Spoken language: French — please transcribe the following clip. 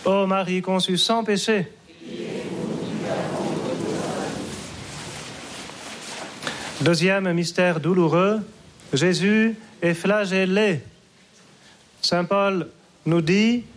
Ô Marie conçue sans péché. Deuxième mystère douloureux, Jésus est flagellé. Saint Paul nous dit